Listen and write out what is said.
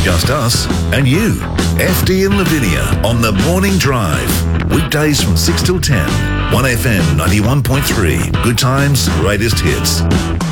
Just us and you. FD and Lavinia on The Morning Drive. Weekdays from 6 till 10. 1FM 91.3. Good times, greatest hits.